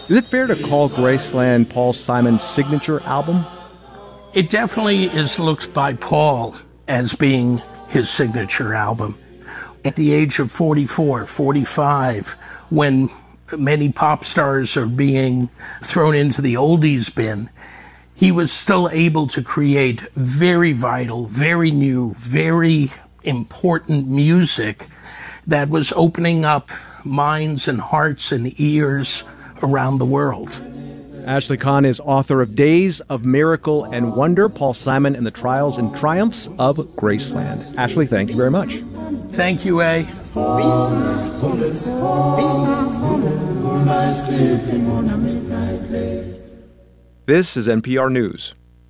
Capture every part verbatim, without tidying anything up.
Is it fair to call Graceland Paul Simon's signature album? It definitely is looked by Paul as being his signature album. At the age of forty-four, forty-five, when many pop stars are being thrown into the oldies bin, he was still able to create very vital, very new, very important music that was opening up minds and hearts and ears around the world. Ashley Kahn is author of Days of Miracle and Wonder, Paul Simon and the Trials and Triumphs of Graceland. Ashley, thank you very much. Thank you, A. This is N P R News.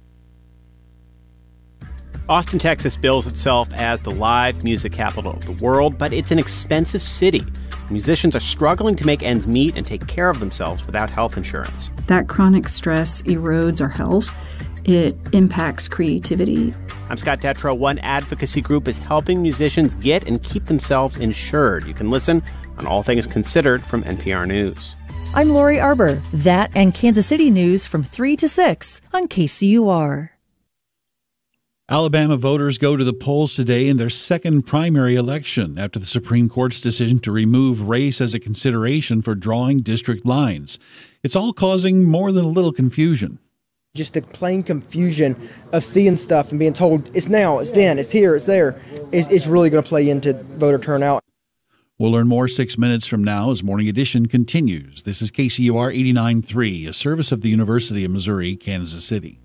Austin, Texas bills itself as the live music capital of the world, but it's an expensive city. Musicians are struggling to make ends meet and take care of themselves without health insurance. That chronic stress erodes our health. It impacts creativity. I'm Scott Detrow. One advocacy group is helping musicians get and keep themselves insured. You can listen on All Things Considered from N P R News. I'm Lori Arbor. That and Kansas City news from three to six on K C U R. Alabama voters go to the polls today in their second primary election after the Supreme Court's decision to remove race as a consideration for drawing district lines. It's all causing more than a little confusion. Just the plain confusion of seeing stuff and being told it's now, it's then, it's here, it's there, is, is really going to play into voter turnout. We'll learn more six minutes from now as Morning Edition continues. This is K C U R eighty-nine point three, a service of the University of Missouri, Kansas City.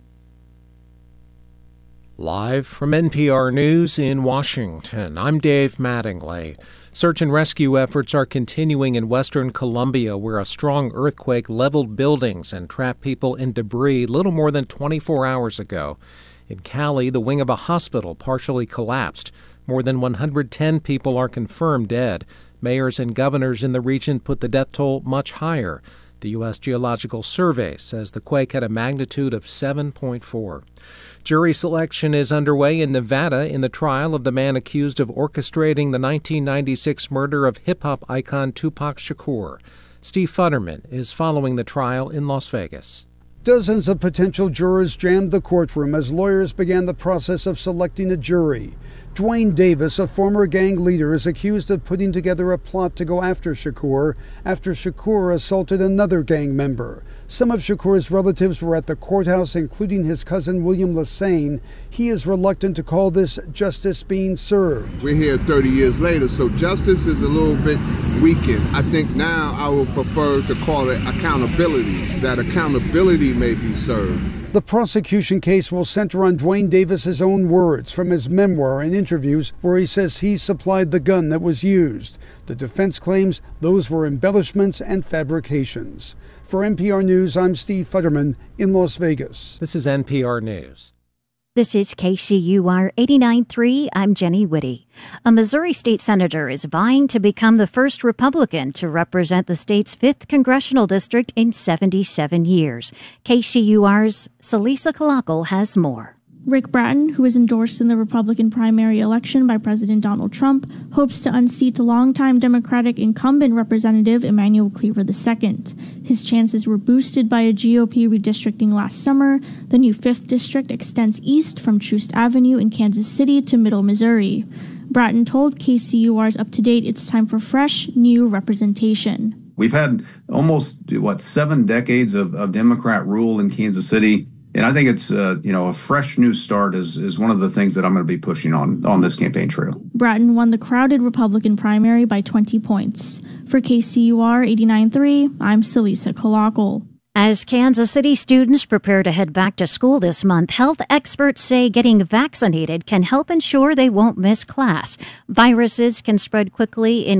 Live from N P R News in Washington, I'm Dave Mattingly. Search and rescue efforts are continuing in western Colombia, where a strong earthquake leveled buildings and trapped people in debris little more than twenty-four hours ago. In Cali, the wing of a hospital partially collapsed. More than one hundred ten people are confirmed dead. Mayors and governors in the region put the death toll much higher. The U S Geological Survey says the quake had a magnitude of seven point four. Jury selection is underway in Nevada in the trial of the man accused of orchestrating the nineteen ninety-six murder of hip-hop icon Tupac Shakur. Steve Futterman is following the trial in Las Vegas. Dozens of potential jurors jammed the courtroom as lawyers began the process of selecting a jury. Dwayne Davis, a former gang leader, is accused of putting together a plot to go after Shakur after Shakur assaulted another gang member. Some of Shakur's relatives were at the courthouse, including his cousin William Lassane. He is reluctant to call this justice being served. We're here thirty years later, so justice is a little bit weakened. I think now I would prefer to call it accountability, that accountability may be served. The prosecution case will center on Dwayne Davis's own words from his memoir and interviews where he says he supplied the gun that was used. The defense claims those were embellishments and fabrications. For N P R News, I'm Steve Futterman in Las Vegas. This is N P R News. This is K C U R eighty-nine point three. I'm Jenny Whitty. A Missouri state senator is vying to become the first Republican to represent the state's fifth congressional district in seventy-seven years. K C U R's Celisa Kalakal has more. Rick Bratton, who was endorsed in the Republican primary election by President Donald Trump, hopes to unseat longtime Democratic incumbent Representative Emanuel Cleaver the Second. His chances were boosted by a G O P redistricting last summer. The new fifth District extends east from Troost Avenue in Kansas City to Middle Missouri. Bratton told K C U R's Up to Date it's time for fresh, new representation. We've had almost, what, seven decades of, of Democrat rule in Kansas City. And I think it's, uh, you know, a fresh new start is, is one of the things that I'm going to be pushing on on this campaign trail. Bratton won the crowded Republican primary by twenty points. For K C U R eighty-nine point three, I'm Celisa Kalakal. As Kansas City students prepare to head back to school this month, health experts say getting vaccinated can help ensure they won't miss class. Viruses can spread quickly in